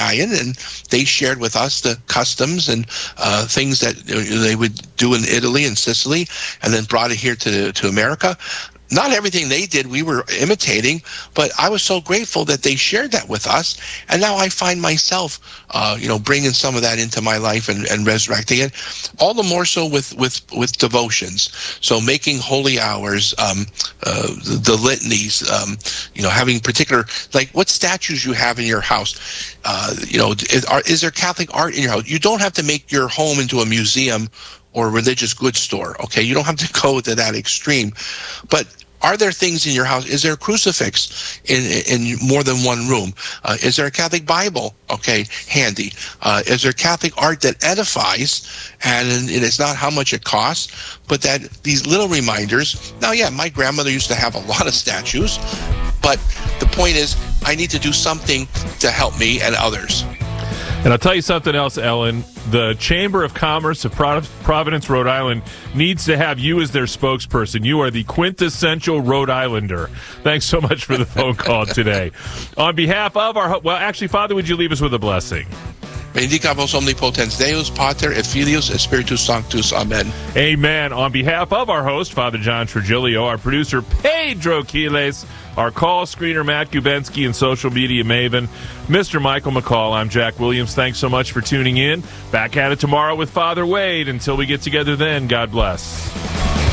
Italian, and they shared with us the customs and things that they would do in Italy and Sicily, and then brought it here to America. Not everything they did we were imitating, but I was so grateful that they shared that with us. And now I find myself, bringing some of that into my life and resurrecting it. All the more so with devotions. So making holy hours, the litanies, having particular, like what statues you have in your house. Is there Catholic art in your house? You don't have to make your home into a museum or a religious goods store, okay? You don't have to go to that extreme. But are there things in your house? Is there a crucifix in more than one room? Is there a Catholic Bible, okay, handy? Is there Catholic art that edifies? And it's not how much it costs, but that these little reminders. Now, yeah, my grandmother used to have a lot of statues, but the point is I need to do something to help me and others. And I'll tell you something else, Ellen. The Chamber of Commerce of Providence, Rhode Island needs to have you as their spokesperson. You are the quintessential Rhode Islander. Thanks so much for the phone call today. On behalf of Father, would you leave us with a blessing? Benedicat vos omnipotens Deus, Pater et Filius et Spiritus Sanctus. Amen. Amen. On behalf of our host, Father John Trigilio, our producer, Pedro Quiles, our call screener, Matt Gubensky, and social media maven, Mr. Michael McCall, I'm Jack Williams. Thanks so much for tuning in. Back at it tomorrow with Father Wade. Until we get together then, God bless.